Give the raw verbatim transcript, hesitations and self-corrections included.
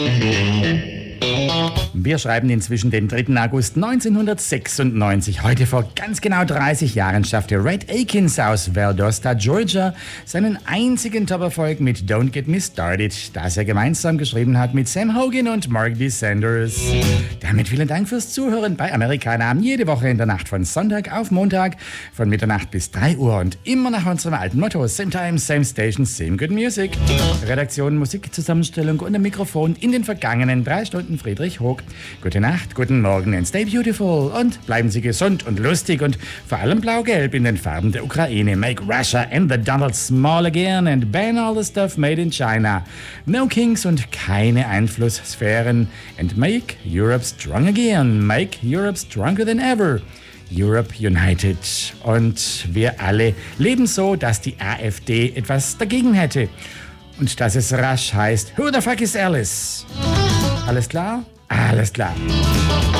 Wir schreiben inzwischen den dritten August neunzehnhundertsechsundneunzig. Heute vor ganz genau dreißig Jahren schaffte Red Akins aus Valdosta, Georgia, seinen einzigen Top-Erfolg mit Don't Get Me Started, das er gemeinsam geschrieben hat mit Sam Hogan und Mark D. Sanders. Damit vielen Dank fürs Zuhören bei Amerikaner. Jede Woche in der Nacht von Sonntag auf Montag von Mitternacht bis drei Uhr und immer nach unserem alten Motto: Same Time, Same Station, Same Good Music. Redaktion, Musikzusammenstellung und am Mikrofon in den vergangenen drei Stunden Friedrich Hoog. Gute Nacht, guten Morgen and stay beautiful und bleiben Sie gesund und lustig und vor allem blau-gelb in den Farben der Ukraine. Make Russia and the Donald small again and ban all the stuff made in China. No kings und keine Einflusssphären and make Europe strong again. Make Europe stronger than ever. Europe United. Und wir alle leben so, dass die AfD etwas dagegen hätte. Und dass es rasch heißt, who the fuck is Alice? Alles klar? Alles klar.